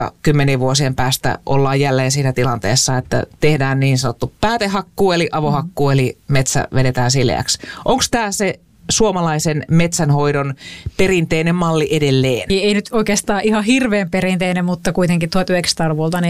10 vuosien päästä ollaan jälleen siinä tilanteessa, että tehdään niin sanottu päätehakkuu eli avohakkuu, eli metsä vedetään sileäksi. Onko tämä se suomalaisen metsänhoidon perinteinen malli edelleen? Ei nyt oikeastaan ihan hirveän perinteinen, mutta kuitenkin 1900-luvulta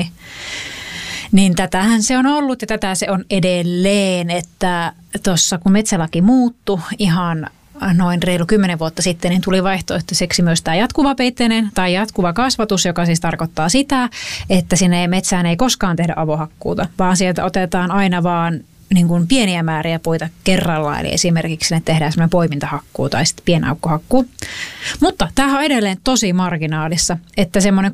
niin tätähän se on ollut ja tätä se on edelleen, että tuossa kun metsälaki muuttui ihan noin reilu 10 vuotta sitten, niin tuli vaihtoehtoiseksi myös tämä jatkuvapeitteinen tai jatkuva kasvatus, joka siis tarkoittaa sitä, että sinne metsään ei koskaan tehdä avohakkuuta, vaan sieltä otetaan aina vaan niin kuin pieniä määriä puita kerrallaan, eli esimerkiksi sinne tehdään semmoinen poimintahakkuu tai sitten pienaukkohakkuu. Mutta tämähän on edelleen tosi marginaalissa, että semmoinen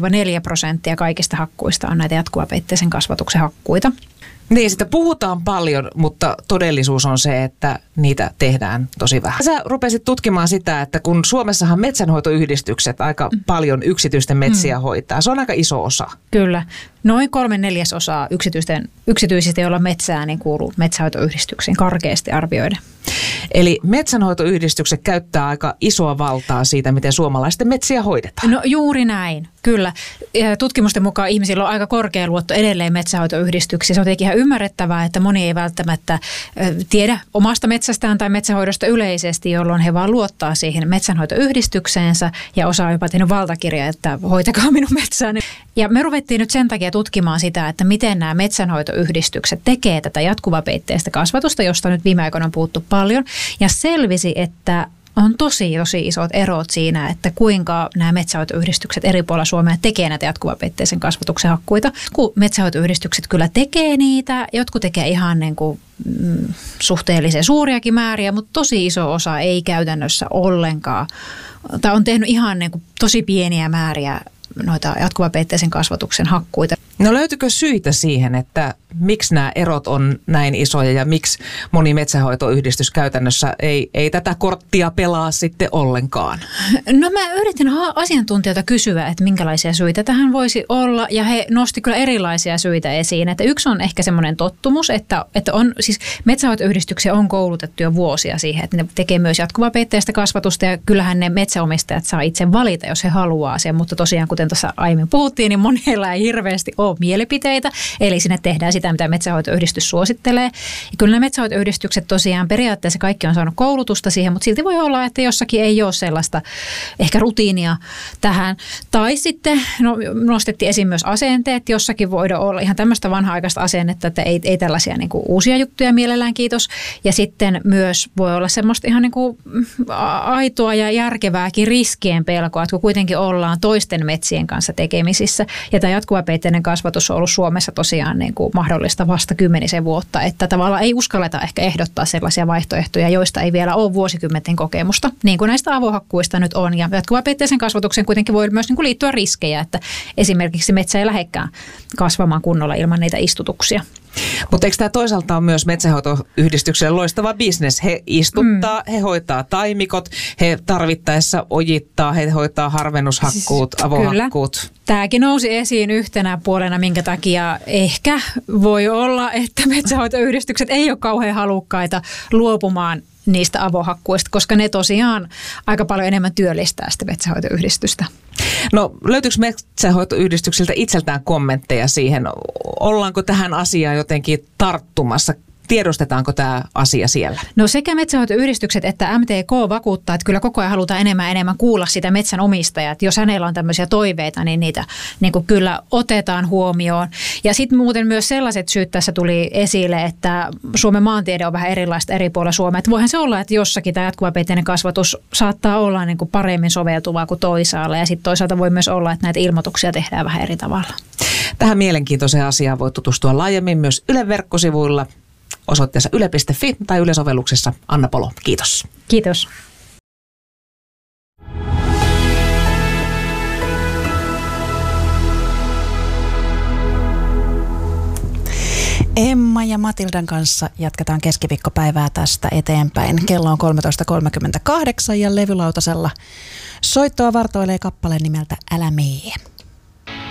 3-4% kaikista hakkuista on näitä jatkuvapeitteisen kasvatuksen hakkuita. Niin, sitä puhutaan paljon, mutta todellisuus on se, että niitä tehdään tosi vähän. Sä rupesit tutkimaan sitä, että kun Suomessahan metsänhoitoyhdistykset aika paljon yksityisten metsiä hoitaa, se on aika iso osa. Kyllä. Noin 3/4 yksityisistä, joilla on metsää, niin kuuluu metsänhoitoyhdistyksiin karkeasti arvioiden. Eli metsänhoitoyhdistykset käyttää aika isoa valtaa siitä, miten suomalaisten metsiä hoidetaan. No juuri näin, kyllä. Tutkimusten mukaan ihmisillä on aika korkea luotto edelleen metsänhoitoyhdistyksiin. Se on tietenkin ihan ymmärrettävää, että moni ei välttämättä tiedä omasta metsästään tai metsänhoidosta yleisesti, jolloin he vaan luottaa siihen metsänhoitoyhdistykseensä ja osaa jopa tehnyt valtakirja, että hoitakaa minun metsääni. Ja me ruvettiin nyt sen takia tutkimaan sitä, että miten nämä metsänhoitoyhdistykset tekee tätä jatkuvapeitteistä kasvatusta, josta nyt viime aikoina on puhuttu paljon. Ja selvisi, että on tosi isot erot siinä, että kuinka nämä metsänhoitoyhdistykset eri puolilla Suomea tekee näitä jatkuvapeitteisen kasvatuksen hakkuita. Kun metsänhoitoyhdistykset kyllä tekee niitä, jotkut tekee ihan niin kuin suhteellisen suuriakin määriä, mutta tosi iso osa ei käytännössä ollenkaan. Tai on tehnyt ihan niin kuin tosi pieniä määriä noita jatkuvapeitteisen kasvatuksen hakkuita. No löytyykö syitä siihen, että miksi nämä erot on näin isoja ja miksi moni metsänhoitoyhdistys käytännössä ei tätä korttia pelaa sitten ollenkaan? No mä yritin asiantuntijoita kysyä, että minkälaisia syitä tähän voisi olla ja he nosti kyllä erilaisia syitä esiin. Että yksi on ehkä semmoinen tottumus, että on siis metsänhoitoyhdistyksiä on koulutettu jo vuosia siihen, että ne tekee myös jatkuvapeitteistä kasvatusta ja kyllähän ne metsäomistajat saa itse valita, jos he haluaa sen, mutta tosiaan kuten tuossa aiemmin puhuttiin, niin monilla ei hirveästi ole mielipiteitä, eli sinne tehdään sitä, mitä metsänhoitoyhdistys suosittelee. Ja kyllä nämä metsänhoitoyhdistykset tosiaan periaatteessa kaikki on saanut koulutusta siihen, mutta silti voi olla, että jossakin ei ole sellaista ehkä rutiinia tähän. Tai sitten nostettiin esiin myös asenteet, jossakin voidaan olla ihan tämmöistä vanha-aikaista asennetta, että ei tällaisia niin kuin uusia juttuja mielellään, kiitos. Ja sitten myös voi olla semmoista ihan niin kuin aitoa ja järkevääkin riskien pelkoa, että kun kuitenkin ollaan toisten metsien kanssa tekemisissä ja tämä jatkuvapeitteinen kasvatus on ollut Suomessa tosiaan niin kuin mahdollista vasta 10 vuotta, että tavallaan ei uskalleta ehkä ehdottaa sellaisia vaihtoehtoja, joista ei vielä ole vuosikymmenten kokemusta, niin kuin näistä avohakkuista nyt on. Ja jatkuvapeitteisen kasvatuksen kuitenkin voi myös niin kuin liittyä riskejä, että esimerkiksi metsä ei lähdekään kasvamaan kunnolla ilman niitä istutuksia. Mutta eikö tämä toisaalta ole myös metsänhoitoyhdistykselle loistava bisnes? He istuttaa, he hoitaa taimikot, he tarvittaessa ojittaa, he hoitaa harvennushakkuut, avohakkuut. Kyllä. Tämäkin nousi esiin yhtenä puolena, minkä takia ehkä voi olla, että metsänhoitoyhdistykset ei ole kauhean halukkaita luopumaan niistä avohakkuista, koska ne tosiaan aika paljon enemmän työllistää sitä metsänhoitoyhdistystä. No löytyykö metsänhoitoyhdistyksiltä itseltään kommentteja siihen? Ollaanko tähän asiaan jotenkin tarttumassa? Tiedostetaanko tämä asia siellä? No sekä metsänhoitoyhdistykset että MTK vakuuttaa, että kyllä koko ajan halutaan enemmän kuulla sitä metsänomistajaa. Jos hänellä on tämmöisiä toiveita, niin niitä niin kuin kyllä otetaan huomioon. Ja sitten muuten myös sellaiset syyt tässä tuli esille, että Suomen maantiede on vähän erilaista eri puolilla Suomea. Että voihan se olla, että jossakin tämä jatkuvapeitteinen kasvatus saattaa olla niin kuin paremmin soveltuvaa kuin toisaalla. Ja sitten toisaalta voi myös olla, että näitä ilmoituksia tehdään vähän eri tavalla. Tähän mielenkiintoiseen asiaan voi tutustua laajemmin myös Ylen verkkosivuilla. Osoitteessa yle.fi tai Yle-sovelluksessa. Anna Polo, kiitos. Kiitos. Emma ja Matildan kanssa jatketaan keskiviikkopäivää tästä eteenpäin. Kello on 13.38 ja levylautasella soittoa vartoilee kappale nimeltä Älä mee.